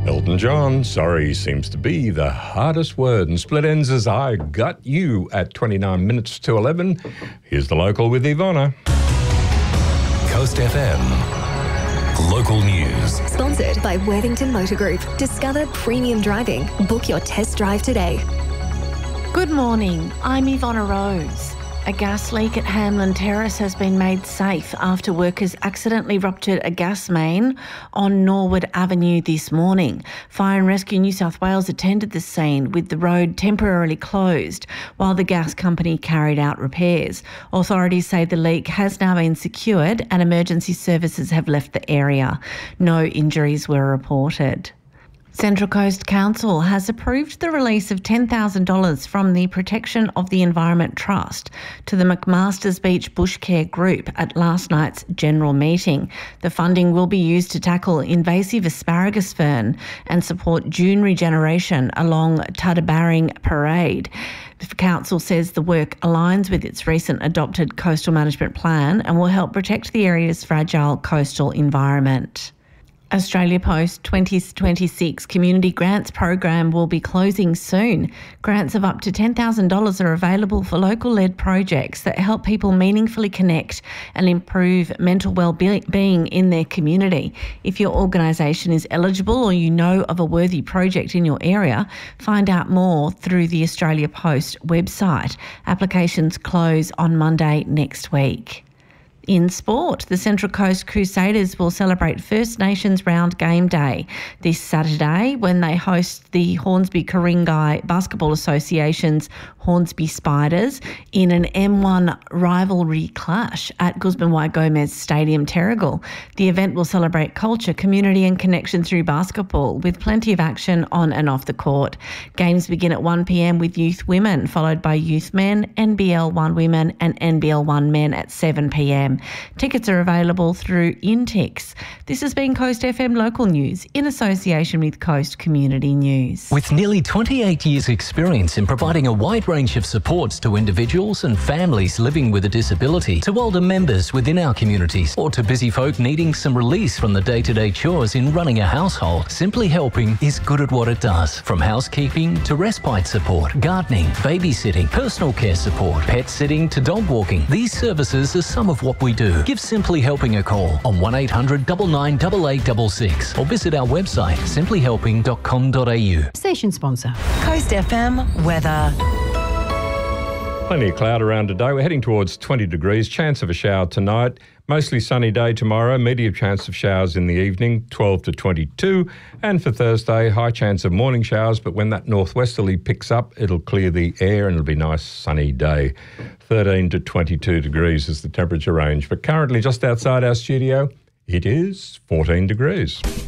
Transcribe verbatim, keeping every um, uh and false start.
Elton John, sorry seems to be the hardest word. And split ends as I got you at twenty-nine minutes to eleven. Here's the local with Ivana. Coast F M. Local news. Sponsored by Worthington Motor Group. Discover premium driving. Book your test drive today. Good morning. I'm Ivana Rose. A gas leak at Hamlin Terrace has been made safe after workers accidentally ruptured a gas main on Norwood Avenue this morning. Fire and Rescue New South Wales attended the scene with the road temporarily closed while the gas company carried out repairs. Authorities say the leak has now been secured and emergency services have left the area. No injuries were reported. Central Coast Council has approved the release of ten thousand dollars from the Protection of the Environment Trust to the McMaster's Beach Bush Care Group at last night's general meeting. The funding will be used to tackle invasive asparagus fern and support dune regeneration along Tuddabarring Parade. The council says the work aligns with its recent adopted coastal management plan and will help protect the area's fragile coastal environment. Australia Post twenty twenty-six Community Grants Program will be closing soon. Grants of up to ten thousand dollars are available for local-led projects that help people meaningfully connect and improve mental well-being in their community. If your organisation is eligible or you know of a worthy project in your area, find out more through the Australia Post website. Applications close on Monday next week. In sport, the Central Coast Crusaders will celebrate First Nations Round Game Day this Saturday when they host the Hornsby Ku-ring-gai Basketball Association's Hornsby Spiders in an M one rivalry clash at Guzman Y Gomez Stadium, Terrigal. The event will celebrate culture, community and connection through basketball with plenty of action on and off the court. Games begin at one p.m. with youth women, followed by youth men, N B L one women and N B L one men at seven p.m. Tickets are available through Intix. This has been Coast F M Local News in association with Coast Community News. With nearly twenty-eight years' experience in providing a wide range of supports to individuals and families living with a disability, to older members within our communities, or to busy folk needing some release from the day-to-day chores in running a household, Simply Helping is good at what it does. From housekeeping to respite support, gardening, babysitting, personal care support, pet sitting to dog walking, these services are some of what we do. Give Simply Helping a call on one eight hundred nine nine eight eight six six or visit our website simply helping dot com dot a u. Station sponsor. Coast F M weather. Plenty of cloud around today. We're heading towards twenty degrees. Chance of a shower tonight. Mostly sunny day tomorrow. Medium chance of showers in the evening, twelve to twenty-two. And for Thursday, high chance of morning showers, but when that northwesterly picks up, it'll clear the air and it'll be a nice sunny day. thirteen to twenty-two degrees is the temperature range. But currently just outside our studio, it is fourteen degrees.